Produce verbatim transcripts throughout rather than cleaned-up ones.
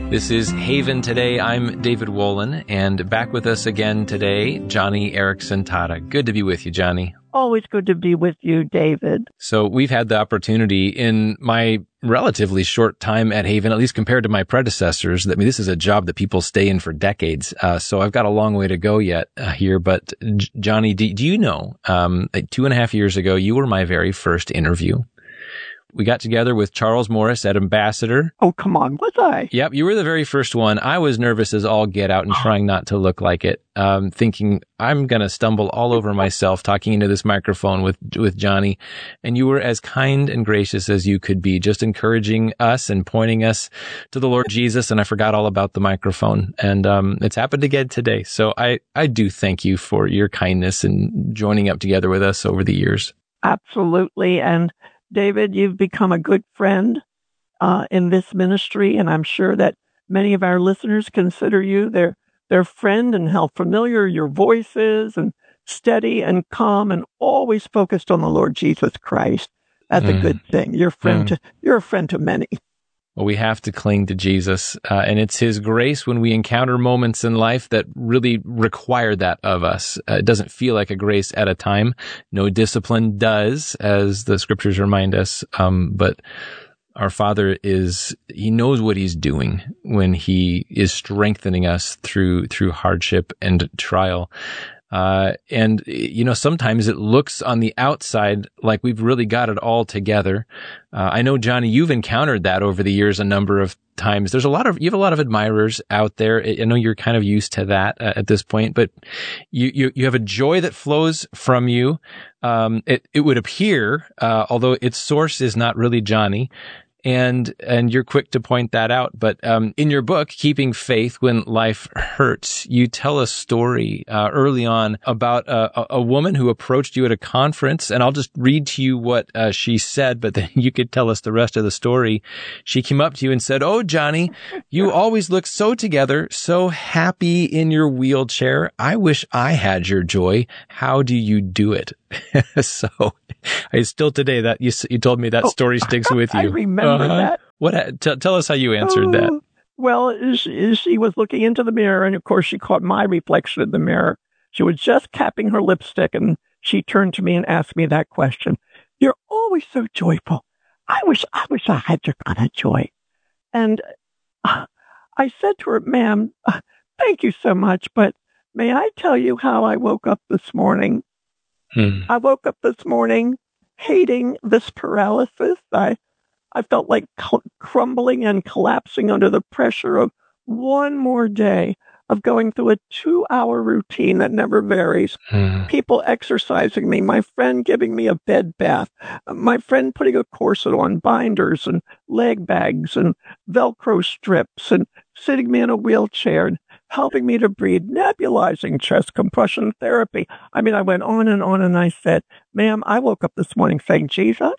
This is Haven Today. I'm David Wolin, and back with us again today, Joni Eareckson Tada. Good to be with you, Joni. Always good to be with you, David. So we've had the opportunity in my relatively short time at Haven, at least compared to my predecessors. That I mean, this is a job that people stay in for decades. Uh, so I've got a long way to go yet uh, here. But J- Joni, do, do you know, um, two and a half years ago, you were my very first interview. We got together with Charles Morris at Ambassador. Oh, come on, was I? Yep, you were the very first one. I was nervous as all get out and trying not to look like it, um, thinking I'm going to stumble all over myself talking into this microphone with with Joni. And you were as kind and gracious as you could be, just encouraging us and pointing us to the Lord Jesus. And I forgot all about the microphone. And um, it's happened again today. So I, I do thank you for your kindness and joining up together with us over the years. Absolutely. And David, you've become a good friend uh, in this ministry, and I'm sure that many of our listeners consider you their their friend, and how familiar your voice is, and steady and calm and always focused on the Lord Jesus Christ. That's mm. a good thing. You're a friend mm. to you're a friend to many. Well, we have to cling to Jesus, uh, and it's His grace when we encounter moments in life that really require that of us. Uh, it doesn't feel like a grace at a time. No discipline does, as the scriptures remind us. Um, but our Father is, He knows what He's doing when He is strengthening us through, through hardship and trial. Uh, and, you know, sometimes it looks on the outside like we've really got it all together. Uh, I know, Joni, you've encountered that over the years a number of times. There's a lot of, you have a lot of admirers out there. I know you're kind of used to that uh, at this point, but you, you, you have a joy that flows from you. Um, it, it would appear, uh, although its source is not really Joni. And, and you're quick to point that out. But, um, in your book, Keeping Faith When Life Hurts, you tell a story, uh, early on about a, a woman who approached you at a conference. And I'll just read to you what, uh, she said, but then you could tell us the rest of the story. She came up to you and said, "Oh, Joni, you always look so together, so happy in your wheelchair. I wish I had your joy. How do you do it?" So I still today that you, you told me that oh, story sticks with you. I remember uh-huh. that. What? T- tell us how you answered uh, that. Well, she, she was looking into the mirror, and of course she caught my reflection in the mirror. She was just capping her lipstick, and she turned to me and asked me that question. "You're always so joyful. I wish, I wish I had your kind of joy." And uh, I said to her, "Ma'am, uh, thank you so much, but may I tell you how I woke up this morning?" Hmm. I woke up this morning hating this paralysis. I I felt like cl- crumbling and collapsing under the pressure of one more day of going through a two-hour routine that never varies. Hmm. People exercising me, my friend giving me a bed bath, my friend putting a corset on, binders and leg bags and Velcro strips, and sitting me in a wheelchair and helping me to breathe, nebulizing chest compression therapy. I mean, I went on and on, and I said, "Ma'am, I woke up this morning saying, Jesus,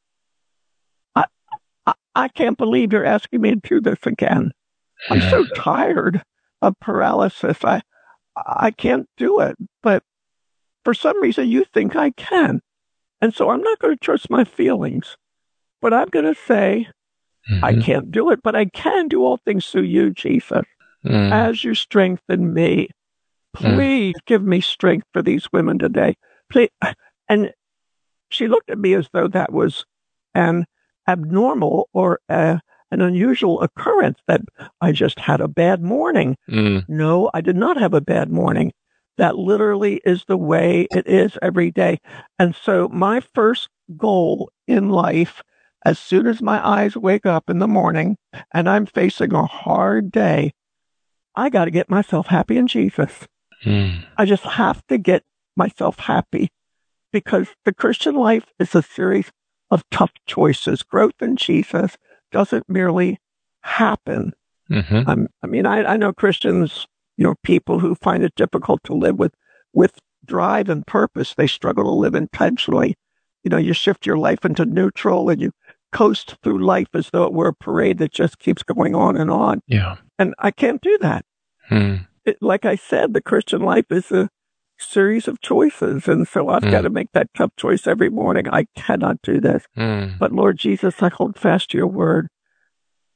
I, I, I can't believe you're asking me to do this again. I'm so tired of paralysis. I, I can't do it. But for some reason, you think I can. And so I'm not going to trust my feelings. But I'm going to say, mm-hmm. I can't do it, but I can do all things through you, Jesus. Mm. As you strengthen me, please mm. give me strength for these women today. Please." And she looked at me as though that was an abnormal or a, an unusual occurrence, that I just had a bad morning. Mm. No, I did not have a bad morning. That literally is the way it is every day. And so my first goal in life, as soon as my eyes wake up in the morning and I'm facing a hard day, I got to get myself happy in Jesus. Hmm. I just have to get myself happy, because the Christian life is a series of tough choices. Growth in Jesus doesn't merely happen. Mm-hmm. Um, I mean, I, I know Christians, you know, people who find it difficult to live with, with drive and purpose. They struggle to live intentionally. You know, you shift your life into neutral and you coast through life as though it were a parade that just keeps going on and on. Yeah. And I can't do that. Hmm. It, like I said, the Christian life is a series of choices. And so I've hmm. got to make that tough choice every morning. I cannot do this. Hmm. But Lord Jesus, I hold fast to your word.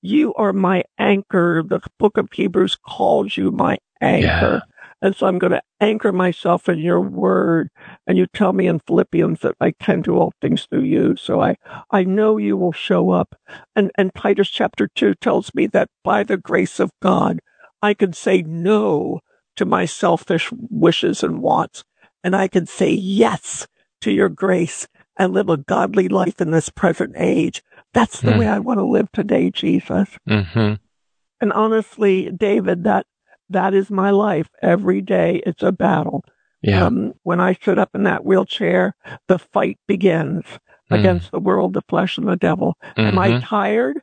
you are my anchor. The book of Hebrews calls you my anchor. Yeah. And so I'm going to anchor myself in your word. And you tell me in Philippians that I can do all things through you. So I, I know you will show up. And, and Titus chapter two tells me that by the grace of God, I can say no to my selfish wishes and wants. And I can say yes to your grace and live a godly life in this present age. That's the mm. way I want to live today, Jesus. Mm-hmm. And honestly, David, that that is my life. Every day it's a battle. Yeah. Um, when I sit up in that wheelchair, the fight begins mm. against the world, the flesh, and the devil. Mm-hmm. Am I tired?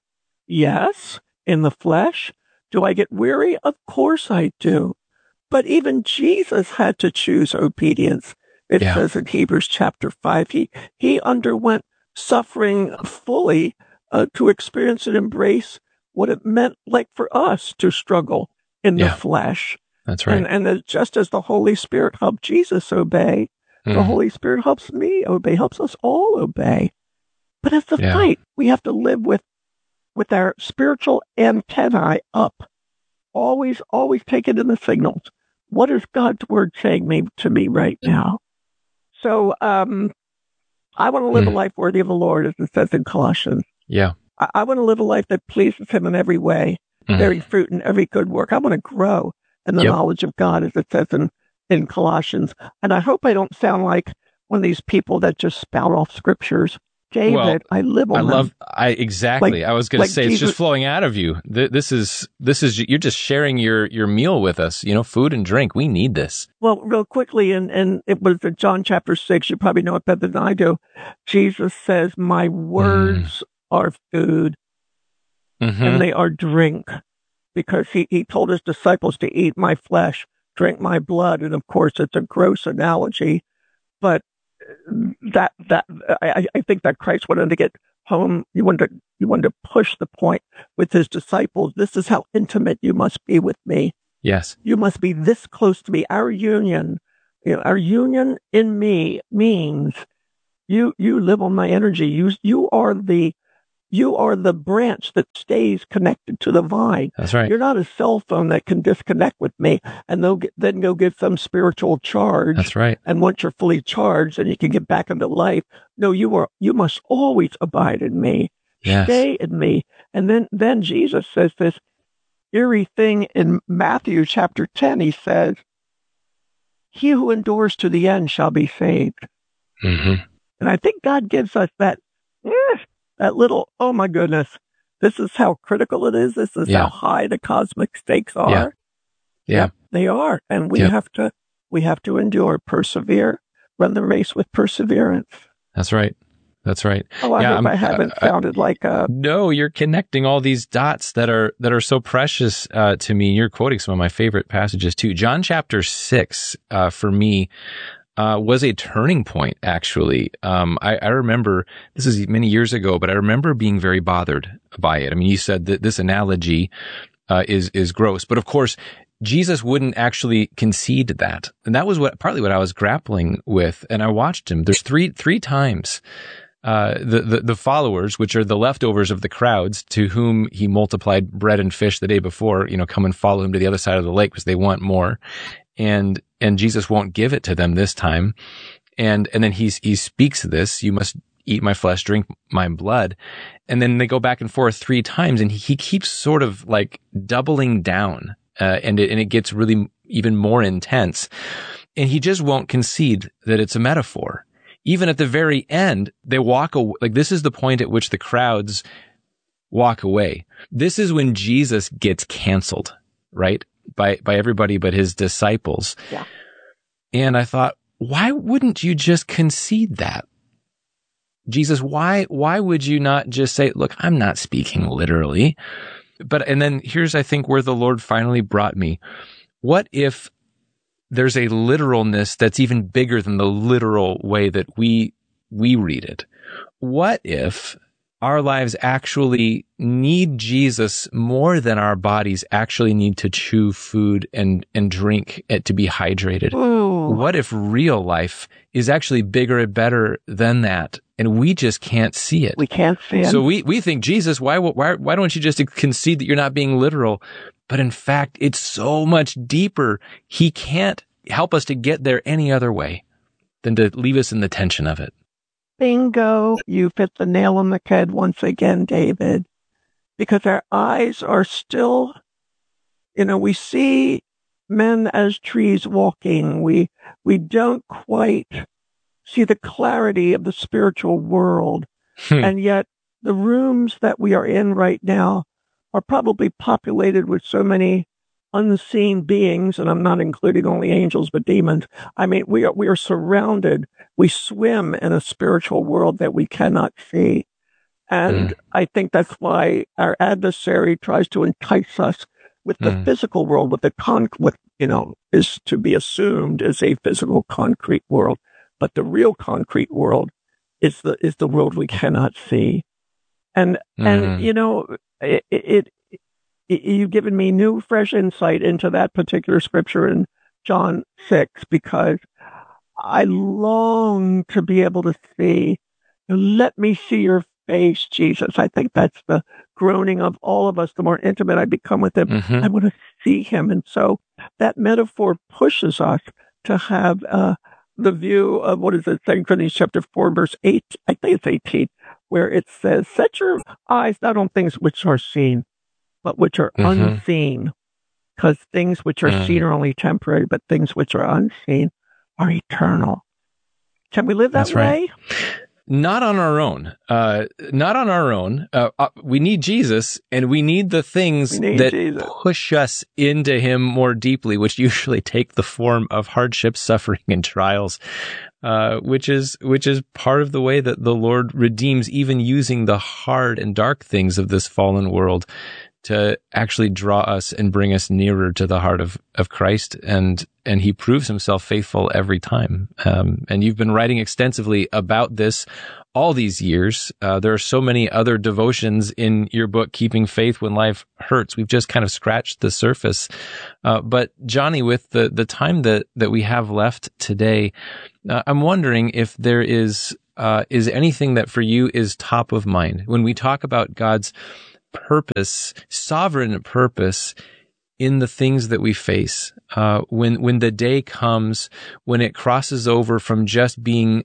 Yes, in the flesh. Do I get weary? Of course I do. But even Jesus had to choose obedience. It yeah. says in Hebrews chapter five, he, he underwent suffering fully uh, to experience and embrace what it meant like for us to struggle in yeah. the flesh. That's right. And, and as, just as the Holy Spirit helped Jesus obey, mm. the Holy Spirit helps me obey, helps us all obey. But it's the yeah. fight. We have to live with, with our spiritual antennae up. Always, always take it in the signals. What is God's word saying me, to me right now? So um, I want to live mm. a life worthy of the Lord, as it says in Colossians. Yeah. I, I want to live a life that pleases him in every way, mm. bearing fruit in every good work. I want to grow in the yep. knowledge of God, as it says in, in Colossians. And I hope I don't sound like one of these people that just spout off scriptures. David, well, I live on I them. love, I exactly. Like, I was going like to say Jesus, it's just flowing out of you. This is, this is, you're just sharing your, your meal with us, you know, food and drink. We need this. Well, real quickly, and, and it was in John chapter six. You probably know it better than I do. Jesus says, my words mm. are food mm-hmm. and they are drink, because he, he told his disciples to eat my flesh, drink my blood. And of course, it's a gross analogy, but that that I, I think that Christ wanted to get home. He wanted to, he wanted to push the point with his disciples. This is how intimate you must be with me. Yes, you must be this close to me. Our union, you know, our union in me means you you live on my energy. You you are the you are the branch that stays connected to the vine. That's right. You're not a cell phone that can disconnect with me and they'll get, then go get some spiritual charge. That's right. And once you're fully charged, then you can get back into life. No, you are, you must always abide in me. Yes. Stay in me. And then, then Jesus says this eerie thing in Matthew chapter ten. He says, he who endures to the end shall be saved. Mm-hmm. And I think God gives us that, eh, that little, oh my goodness, this is how critical it is. This is yeah. how high the cosmic stakes are. Yeah. yeah. Yep, they are. And we yep. have to, we have to endure, persevere, run the race with perseverance. That's right. That's right. Oh, I yeah, hope I'm, I haven't uh, sounded like a... No, you're connecting all these dots that are, that are so precious uh, to me. You're quoting some of my favorite passages too. John chapter six, uh, for me, Uh, was a turning point, actually. Um, I, I remember, this is many years ago, but I remember being very bothered by it. I mean, you said that this analogy uh, is is gross, but of course, Jesus wouldn't actually concede that. And that was what partly what I was grappling with. And I watched him. There's three three times uh, the, the, the followers, which are the leftovers of the crowds to whom he multiplied bread and fish the day before, you know, come and follow him to the other side of the lake because they want more. And, and Jesus won't give it to them this time. And, and then he's, he speaks this, you must eat my flesh, drink my blood. And then they go back and forth three times and he, he keeps sort of like doubling down, uh, and it, and it gets really even more intense. And he just won't concede that it's a metaphor. Even at the very end, they walk away. Like this is the point at which the crowds walk away. This is when Jesus gets canceled, right? By, by everybody but his disciples. Yeah. And I thought, why wouldn't you just concede that? Jesus, why, why would you not just say, look, I'm not speaking literally. But, and then here's, I think, where the Lord finally brought me. What if there's a literalness that's even bigger than the literal way that we, we read it? What if our lives actually need Jesus more than our bodies actually need to chew food and, and drink it to be hydrated? Ooh. What if real life is actually bigger and better than that? and we just can't see it. We can't see it. So we, we think, Jesus, why, why, why don't you just concede that you're not being literal? But in fact, it's so much deeper. He can't help us to get there any other way than to leave us in the tension of it. Bingo. You've hit the nail on the head once again, David. Because our eyes are still, you know, we see men as trees walking. We, we don't quite see the clarity of the spiritual world. Hmm. And yet the rooms that we are in right now are probably populated with so many unseen beings, and I'm not including only angels, but demons. I mean, we are, we are surrounded. We swim in a spiritual world that we cannot see. And mm. I think that's why our adversary tries to entice us with the mm. physical world, with the con, with, you know, is to be assumed as a physical concrete world. But the real concrete world is the, is the world we cannot see. And, mm. and, you know, it, it, it, you've given me new, fresh insight into that particular scripture in John six, because I long to be able to see, let me see your face, Jesus. I think that's the groaning of all of us. The more intimate I become with him, mm-hmm. I want to see him. And so that metaphor pushes us to have uh, the view of, what is it, Second Corinthians chapter four, verse eight, I think it's eighteen, where it says, set your eyes not on things which are seen, but which are mm-hmm. unseen. Because things which are mm. seen are only temporary, but things which are unseen are eternal. Can we live that That's way? Right. Not on our own. Uh, not on our own. Uh, uh, we need Jesus, and we need the things need that Jesus. push us into him more deeply, which usually take the form of hardship, suffering, and trials, uh, which is which is part of the way that the Lord redeems, even using the hard and dark things of this fallen world to actually draw us and bring us nearer to the heart of, of Christ. And, and he proves himself faithful every time. Um, and you've been writing extensively about this all these years. Uh, there are so many other devotions in your book, Keeping Faith When Life Hurts. We've just kind of scratched the surface. Uh, but Johnny, with the, the time that, that we have left today, uh, I'm wondering if there is, uh, is anything that for you is top of mind when we talk about God's purpose, sovereign purpose in the things that we face. Uh, when, when the day comes, when it crosses over from just being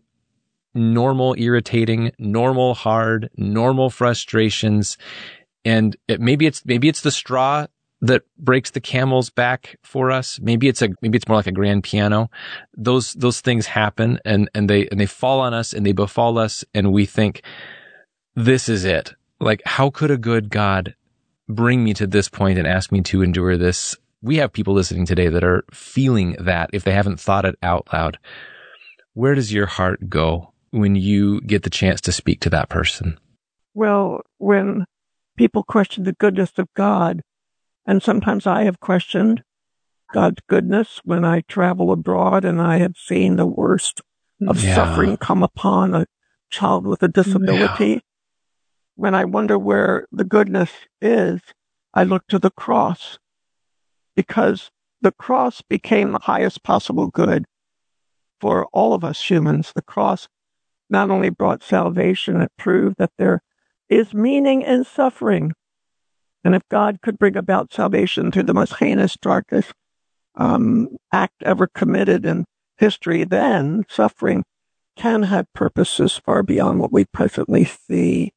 normal, irritating, normal, hard, normal frustrations, and it, maybe it's, maybe it's the straw that breaks the camel's back for us. Maybe it's a, maybe it's more like a grand piano. Those, those things happen and, and they, and they fall on us and they befall us. And we think, this is it. Like, how could a good God bring me to this point and ask me to endure this? We have people listening today that are feeling that if they haven't thought it out loud. Where does your heart go when you get the chance to speak to that person? Well, when people question the goodness of God, and sometimes I have questioned God's goodness when I travel abroad and I have seen the worst of yeah. suffering come upon a child with a disability. Yeah. When I wonder where the goodness is, I look to the cross, because the cross became the highest possible good for all of us humans. The cross not only brought salvation, it proved that there is meaning in suffering. And if God could bring about salvation through the most heinous, darkest um, act ever committed in history, then suffering can have purposes far beyond what we presently see.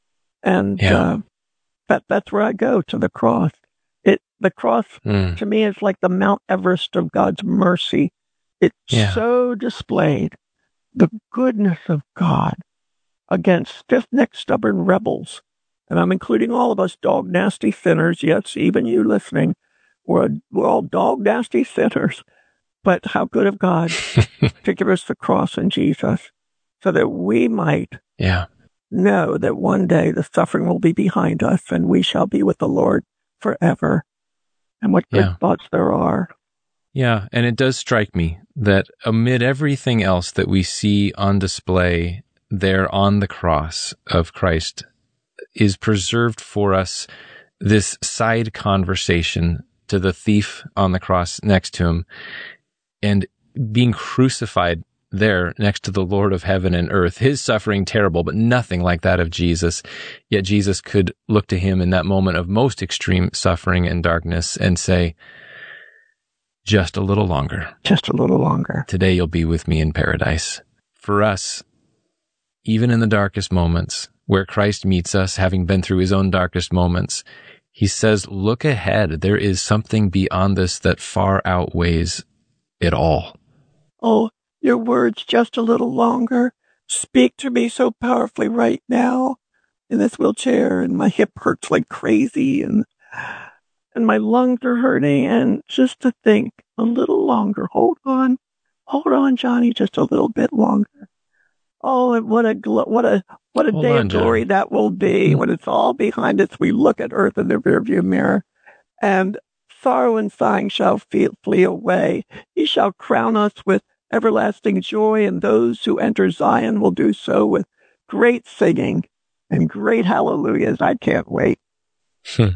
And yeah. uh, that that's where I go, to the cross. It the cross mm. to me is like the Mount Everest of God's mercy. It yeah. so displayed the goodness of God against stiff-necked, stubborn rebels. And I'm including all of us dog nasty sinners. Yes, even you listening, we're we're all dog nasty sinners. But how good of God to give us the cross in Jesus, so that we might. Yeah. know that one day the suffering will be behind us and we shall be with the Lord forever. And what good yeah. thoughts there are. Yeah, and it does strike me that amid everything else that we see on display there on the cross of Christ is preserved for us this side conversation to the thief on the cross next to him. And being crucified there next to the Lord of heaven and earth, his suffering terrible, but nothing like that of Jesus. Yet Jesus could look to him in that moment of most extreme suffering and darkness and say, just a little longer. Just a little longer. Today you'll be with me in paradise. For us, even in the darkest moments, where Christ meets us, having been through his own darkest moments, he says, look ahead. There is something beyond this that far outweighs it all. Oh, your words just a little longer speak to me so powerfully right now in this wheelchair, and my hip hurts like crazy, and and my lungs are hurting, and just to think a little longer. Hold on. Hold on, Johnny, just a little bit longer. Oh, and what a glo- what a what a Hold day on, of glory Johnny. that will be when it's all behind us. We look at earth in the rearview mirror, and sorrow and sighing shall flee, flee away. He shall crown us with everlasting joy, and those who enter Zion will do so with great singing and great hallelujahs. I can't wait. Hmm.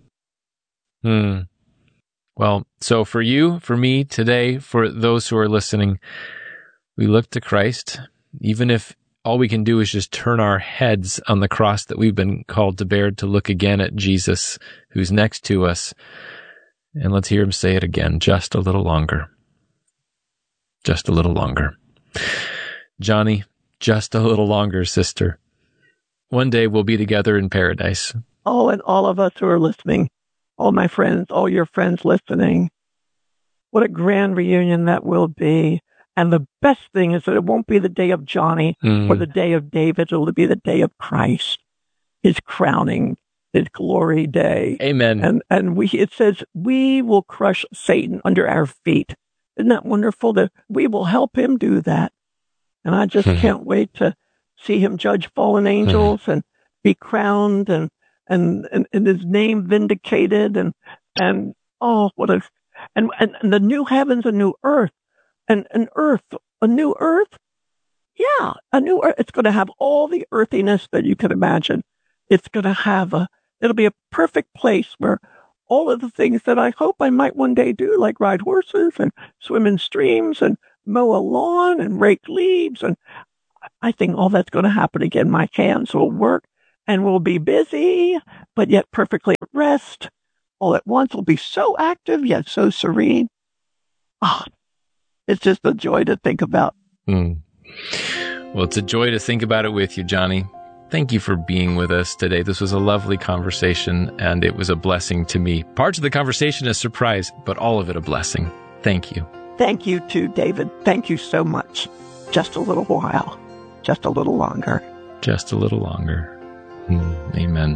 Hmm. Well, so for you, for me today, for those who are listening, we look to Christ, even if all we can do is just turn our heads on the cross that we've been called to bear, to look again at Jesus, who's next to us. And let's hear him say it again, just a little longer. Just a little longer. Johnny, just a little longer, sister. One day we'll be together in paradise. Oh, and all of us who are listening, all my friends, all your friends listening, what a grand reunion that will be. And the best thing is that it won't be the day of Johnny Mm. or the day of David. It will be the day of Christ, his crowning, his glory day. Amen. And and we it says we will crush Satan under our feet. Isn't that wonderful that we will help him do that? And I just can't wait to see him judge fallen angels and be crowned and and, and, and his name vindicated, and and oh what a and, and, and the new heavens and new earth and an earth a new earth. Yeah, a new earth. It's going to have all the earthiness that you can imagine. It's going to have a it'll be a perfect place where all of the things that I hope I might one day do, like ride horses and swim in streams and mow a lawn and rake leaves. And I think all that's going to happen again. My hands will work and we'll be busy, but yet perfectly at rest. All at once we'll be so active, yet so serene. Ah, it's just a joy to think about. Mm. Well, it's a joy to think about it with you, Johnny. Thank you for being with us today. This was a lovely conversation, and it was a blessing to me. Parts of the conversation a surprise, but all of it a blessing. Thank you. Thank you too, David. Thank you so much. Just a little while. Just a little longer. Just a little longer. Mm, amen.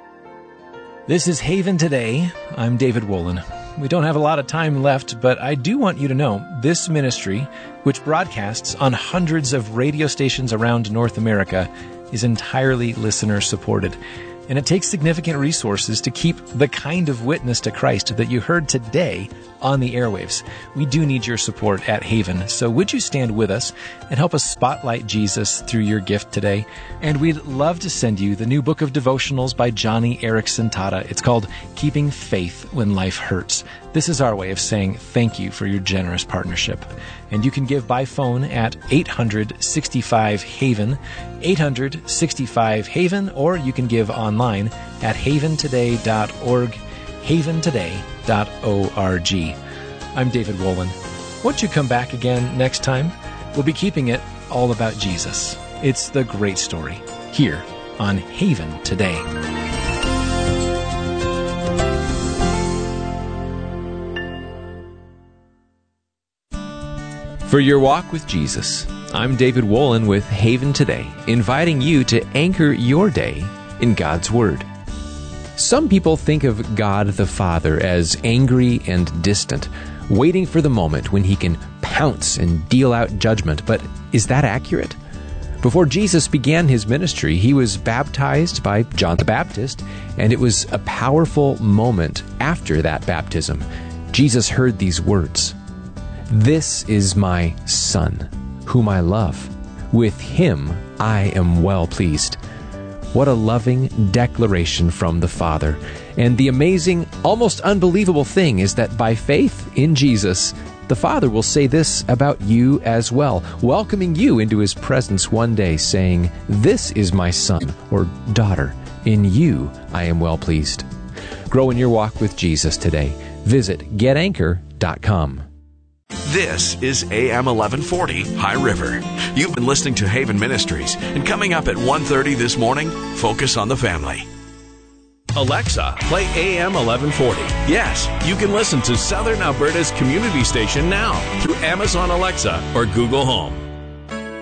This is Haven Today. I'm David Wolin. We don't have a lot of time left, but I do want you to know this ministry, which broadcasts on hundreds of radio stations around North America, is entirely listener-supported. And it takes significant resources to keep the kind of witness to Christ that you heard today on the airwaves. We do need your support at Haven, so would you stand with us and help us spotlight Jesus through your gift today? And we'd love to send you the new book of devotionals by Johnny Erickson Tata. It's called Keeping Faith When Life Hurts. This is our way of saying thank you for your generous partnership. And you can give by phone at eight hundred sixty-five Haven, eight hundred sixty-five Haven, or you can give online at haven today dot org, haven today dot org. I'm David Wolin. Won't you come back again next time? We'll be keeping it all about Jesus. It's the great story here on Haven Today. For your walk with Jesus, I'm David Wolin with Haven Today, inviting you to anchor your day in God's Word. Some people think of God the Father as angry and distant, waiting for the moment when he can pounce and deal out judgment. But is that accurate? Before Jesus began his ministry, he was baptized by John the Baptist, and it was a powerful moment after that baptism. Jesus heard these words, "This is my Son, whom I love. With him I am well pleased." What a loving declaration from the Father. And the amazing, almost unbelievable thing is that by faith in Jesus, the the Father will say this about you as well, welcoming you into His presence one day, saying, "This is my son or daughter. In you I am well pleased." Grow in your walk with Jesus today. Visit get anchor dot com. This is A M eleven forty High River. You've been listening to Haven Ministries, and coming up at one thirty this morning, Focus on the Family. Alexa, play A M eleven forty. Yes, you can listen to Southern Alberta's community station now through Amazon Alexa or Google Home.